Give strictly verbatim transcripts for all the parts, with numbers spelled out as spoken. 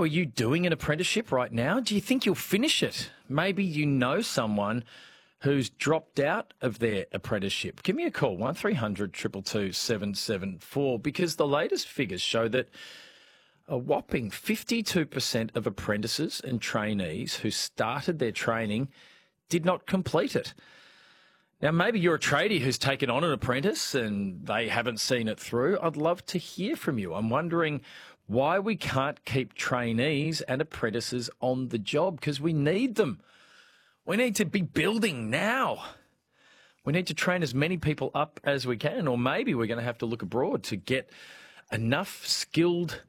are you doing an apprenticeship right now? Do you think you'll finish it? Maybe you know someone who's dropped out of their apprenticeship. Give me a call, one three hundred two two two seven seven four, because the latest figures show that a whopping fifty-two percent of apprentices and trainees who started their training did not complete it. Now, maybe you're a tradie who's taken on an apprentice and they haven't seen it through. I'd love to hear from you. I'm wondering why we can't keep trainees and apprentices on the job, because we need them. We need to be building now. We need to train as many people up as we can, or maybe we're going to have to look abroad to get enough skilled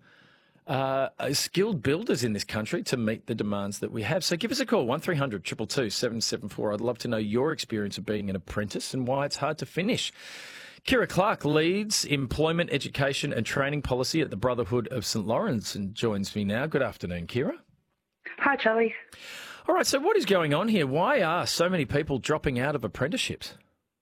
uh, skilled builders in this country to meet the demands that we have. So give us a call, one three hundred two two two seven seven four. I'd love to know your experience of being an apprentice and why it's hard to finish. Kira Clark leads Employment, Education and Training Policy at the Brotherhood of St Laurence and joins me now. Good afternoon, Kira. Hi, Charlie. All right, so what is going on here? Why are so many people dropping out of apprenticeships?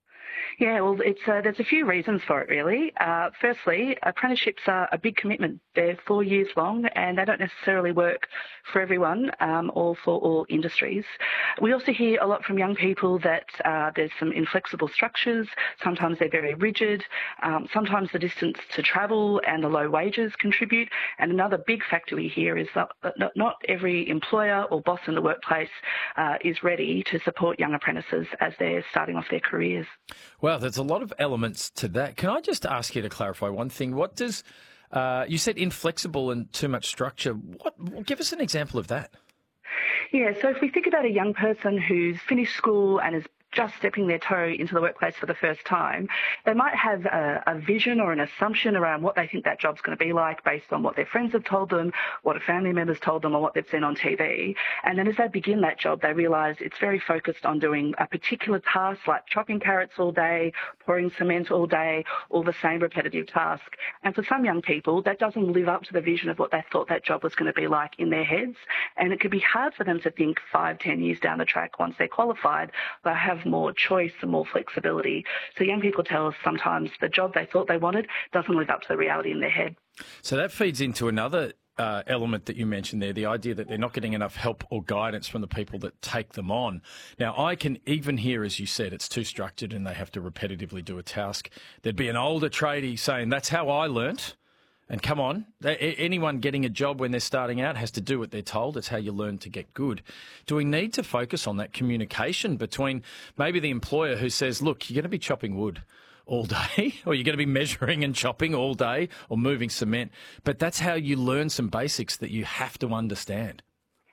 Yeah, well, it's uh, there's a few reasons for it, really. Uh, firstly, apprenticeships are a big commitment. They're four years long and they don't necessarily work for everyone um, or for all industries. We also hear a lot from young people that uh, there's some inflexible structures. Sometimes they're very rigid. Um, sometimes the distance to travel and the low wages contribute. And another big factor we hear is that not, not every employer or boss in the workplace uh, is ready to support young apprentices as they're starting off their careers. Well, there's a lot of elements to that. Can I just ask you to clarify one thing? What does, uh, you said inflexible and too much structure. What, well, give us an example of that. Yeah, so if we think about a young person who's finished school and is just stepping their toe into the workplace for the first time, they might have a, a vision or an assumption around what they think that job's going to be like based on what their friends have told them, what a family member's told them, or what they've seen on T V. And then as they begin that job, they realise it's very focused on doing a particular task, like chopping carrots all day, pouring cement all day, all the same repetitive task. And for some young people, that doesn't live up to the vision of what they thought that job was going to be like in their heads. And it could be hard for them to think five, ten years down the track once they're qualified, they have more choice and more flexibility. So young people tell us sometimes the job they thought they wanted doesn't live up to the reality in their head. So that feeds into another uh, element that you mentioned there, the idea that they're not getting enough help or guidance from the people that take them on. Now, I can even hear, as you said, it's too structured and they have to repetitively do a task. There'd be an older tradie saying, that's how I learnt. And come on, anyone getting a job when they're starting out has to do what they're told. It's how you learn to get good. Do we need to focus on that communication between maybe the employer who says, look, you're going to be chopping wood all day, or you're going to be measuring and chopping all day, or moving cement, but that's how you learn some basics that you have to understand?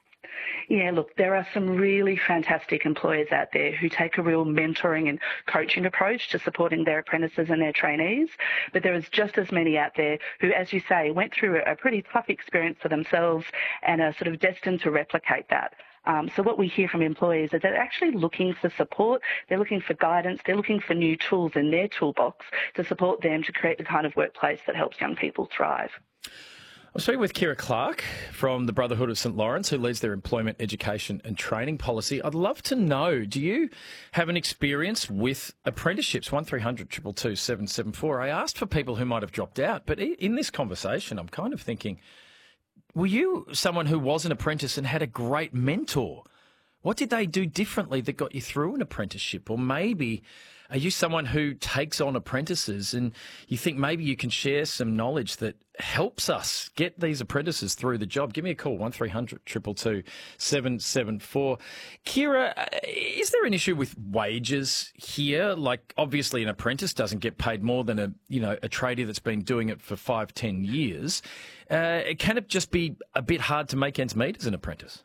Yeah, look, there are some really fantastic employers out there who take a real mentoring and coaching approach to supporting their apprentices and their trainees. But there is just as many out there who, as you say, went through a pretty tough experience for themselves and are sort of destined to replicate that. Um, so what we hear from employers is they're actually looking for support, they're looking for guidance, they're looking for new tools in their toolbox to support them to create the kind of workplace that helps young people thrive. I'm speaking with Kira Clark from the Brotherhood of St Laurence, who leads their Employment, Education and Training Policy. I'd love to know, do you have an experience with apprenticeships? one three hundred two two two seven seven four. I asked for people who might have dropped out, but in this conversation, I'm kind of thinking, were you someone who was an apprentice and had a great mentor? What did they do differently that got you through an apprenticeship? Or maybe are you someone who takes on apprentices and you think maybe you can share some knowledge that helps us get these apprentices through the job? Give me a call, one three hundred two two two seven seven four. Kira, is there an issue with wages here? Like, obviously an apprentice doesn't get paid more than a, you know, a tradie that's been doing it for five, ten years. Uh, can it just be a bit hard to make ends meet as an apprentice?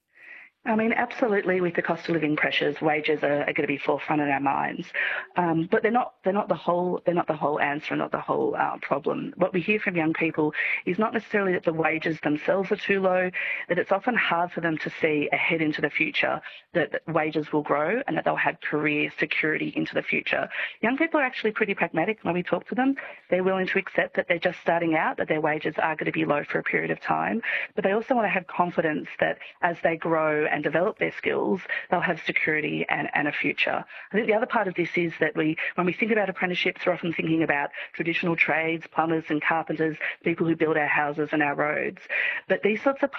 I mean, absolutely. With the cost of living pressures, wages are, are going to be forefront in our minds, um, but they're not. They're not the whole. They're not the whole answer, not the whole uh, problem. What we hear from young people is not necessarily that the wages themselves are too low. That it's often hard for them to see ahead into the future that, that wages will grow and that they'll have career security into the future. Young people are actually pretty pragmatic when we talk to them. They're willing to accept that they're just starting out, that their wages are going to be low for a period of time, but they also want to have confidence that as they grow and develop their skills, they'll have security and, and a future. I think the other part of this is that we, when we think about apprenticeships, we're often thinking about traditional trades, plumbers and carpenters, people who build our houses and our roads. But these sorts of